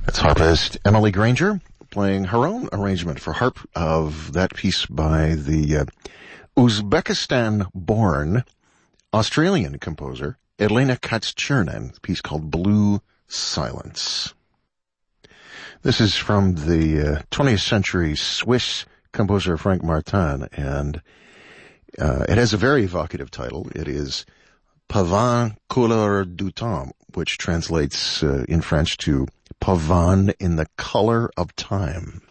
That's harpist Emily Granger playing her own arrangement for harp of that piece by the Uzbekistan-born Australian composer Elena Katz-Chernin, a piece called Blue Silence. This is from the 20th century Swiss composer Frank Martin, and it has a very evocative title. It is Pavane couleur du temps, which translates in French to Pavane in the color of time.